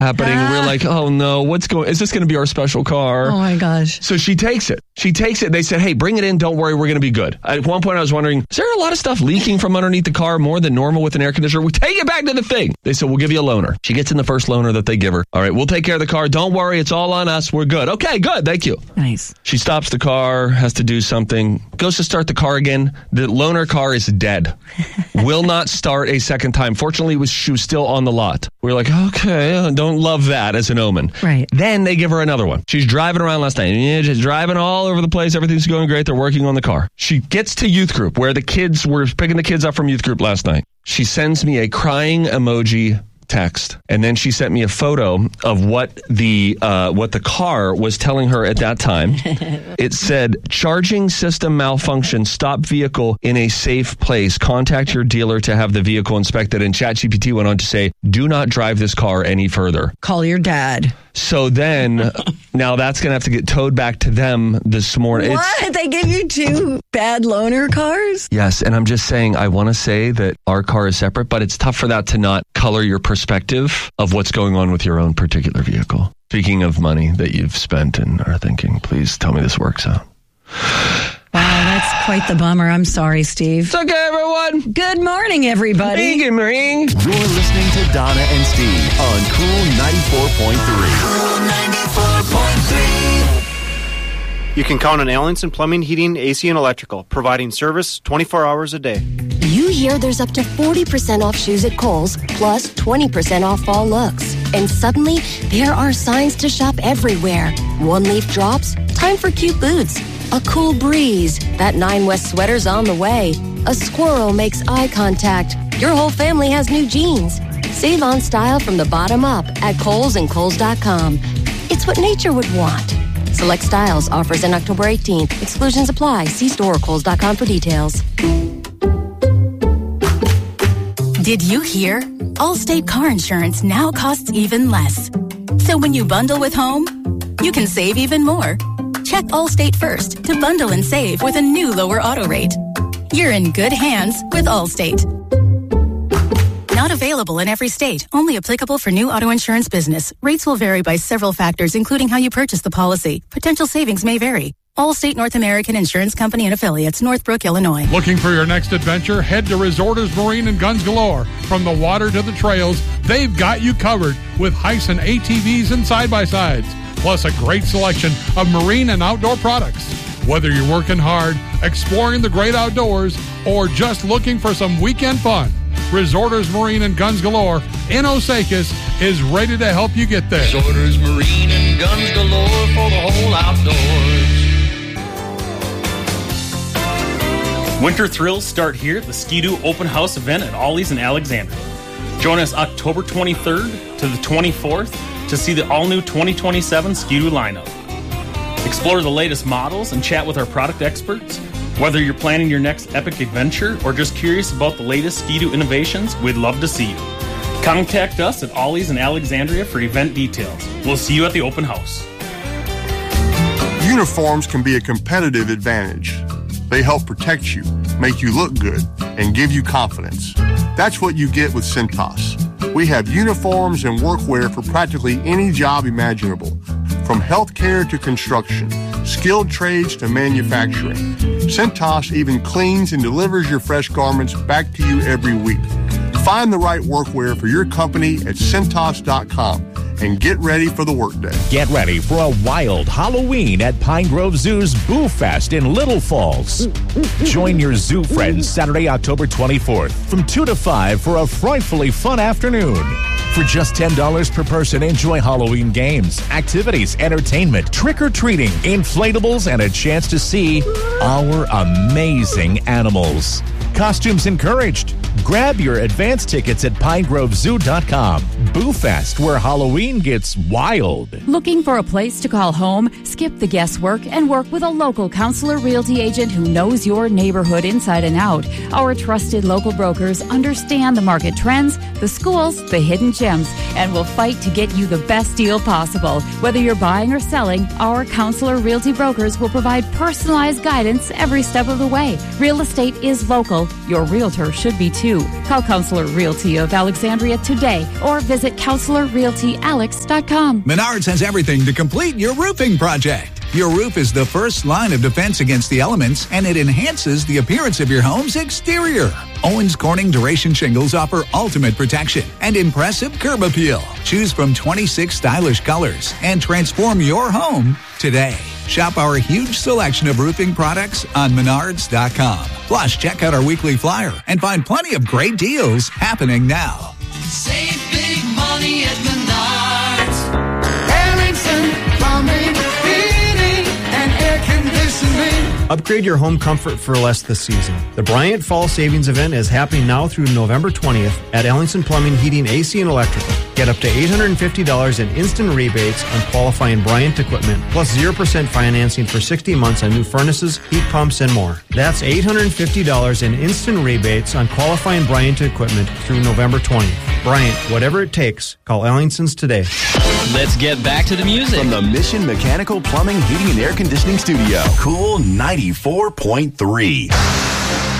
happening. We're like, oh no, is this going to be our special car? Oh my gosh. So she takes it. They said, hey, bring it in. Don't worry. We're going to be good. At one point I was wondering, is there a lot of stuff leaking from underneath the car more than normal with an air conditioner? We take it back to the thing. They said, we'll give you a loaner. She gets in the first loaner that they give her. All right, we'll take care of the car. Don't worry. It's all on us. We're good. Okay, good. Thank you. Nice. She stops the car, has to do something, goes to start the car again. The loaner car is dead. Will not start a second time. Fortunately, she was still on the lot. We're like, okay, don't love that as an omen. Right. Then they give her another one. She's driving around last night. Just driving all over the place. Everything's going great. They're working on the car. She gets to youth group where the kids were picking the kids up from youth group last night. She sends me a crying emoji text, and then she sent me a photo of what the car was telling her at that time. It said, charging system malfunction, stop vehicle in a safe place, contact your dealer to have the vehicle inspected. And ChatGPT went on to say, do not drive this car any further. Call your dad. So then, now that's going to have to get towed back to them this morning. What? They give you 2 bad loaner cars? Yes, and I'm just saying, I want to say that our car is separate, but it's tough for that to not color your perspective of what's going on with your own particular vehicle. Speaking of money that you've spent and are thinking, please tell me this works out. Wow, that's quite the bummer. I'm sorry, Steve. It's okay, everyone. Good morning, everybody. Good morning. You're listening to Donna and Steve on Cool 94.3. Cool 94.3. You can count on Allenson Plumbing, Heating, AC, and Electrical, providing service 24 hours a day. You hear there's up to 40% off shoes at Kohl's, plus 20% off fall looks. And suddenly, there are signs to shop everywhere. One leaf drops, time for cute boots. A cool breeze, that 9 West sweater's on the way. A squirrel makes eye contact. Your whole family has new jeans. Save on style from the bottom up at Kohl's and Kohl's.com. It's what nature would want. Select styles, offers in October 18th. Exclusions apply. See store or Kohl's.com for details. Did you hear? Allstate car insurance now costs even less. So when you bundle with home, you can save even more. Check Allstate first to bundle and save with a new lower auto rate. You're in good hands with Allstate. Not available in every state. Only applicable for new auto insurance business. Rates will vary by several factors, including how you purchase the policy. Potential savings may vary. Allstate North American Insurance Company and Affiliates, Northbrook, Illinois. Looking for your next adventure? Head to Resorters Marine and Guns Galore. From the water to the trails, they've got you covered with Hyson ATVs and side-by-sides, plus a great selection of marine and outdoor products. Whether you're working hard, exploring the great outdoors, or just looking for some weekend fun, Resorters Marine and Guns Galore in Osakis is ready to help you get there. Resorters Marine and Guns Galore for the whole outdoors. Winter thrills start here at the Ski-Doo Open House event at Ollie's in Alexandria. Join us October 23rd to the 24th to see the all-new 2027 Ski-Doo lineup. Explore the latest models and chat with our product experts. Whether you're planning your next epic adventure or just curious about the latest Ski-Doo innovations, we'd love to see you. Contact us at Ollie's in Alexandria for event details. We'll see you at the open house. Uniforms can be a competitive advantage. They help protect you, make you look good, and give you confidence. That's what you get with Cintas. We have uniforms and workwear for practically any job imaginable, from healthcare to construction, skilled trades to manufacturing. Cintas even cleans and delivers your fresh garments back to you every week. Find the right workwear for your company at Cintas.com and get ready for the workday. Get ready for a wild Halloween at Pine Grove Zoo's Boo Fest in Little Falls. Join your zoo friends Saturday, October 24th from 2 to 5 for a frightfully fun afternoon. For just $10 per person, enjoy Halloween games, activities, entertainment, trick-or-treating, inflatables, and a chance to see our amazing animals. Costumes encouraged. Grab your advance tickets at PineGroveZoo.com. Boo Fest, where Halloween gets wild. Looking for a place to call home? Skip the guesswork and work with a local Counselor Realty agent who knows your neighborhood inside and out. Our trusted local brokers understand the market trends, the schools, the hidden gems, and will fight to get you the best deal possible. Whether you're buying or selling, our Counselor Realty brokers will provide personalized guidance every step of the way. Real estate is local. Your realtor should be too. you. Call Counselor Realty of Alexandria today or visit CounselorRealtyAlex.com. Menards has everything to complete your roofing project. Your roof is the first line of defense against the elements, and it enhances the appearance of your home's exterior. Owens Corning Duration Shingles offer ultimate protection and impressive curb appeal. Choose from 26 stylish colors and transform your home today. Shop our huge selection of roofing products on Menards.com. Plus, check out our weekly flyer and find plenty of great deals happening now. Save big money at Menards. Ellingson Plumbing, Heating, and Air Conditioning. Upgrade your home comfort for less this season. The Bryant Fall Savings Event is happening now through November 20th at Ellingson Plumbing, Heating, AC, and Electrical. Get up to $850 in instant rebates on qualifying Bryant equipment, plus 0% financing for 60 months on new furnaces, heat pumps, and more. That's $850 in instant rebates on qualifying Bryant equipment through November 20th. Bryant, whatever it takes, call Ellingson's today. Let's get back to the music. From the Mission Mechanical Plumbing, Heating, and Air Conditioning Studio, Cool 94.3.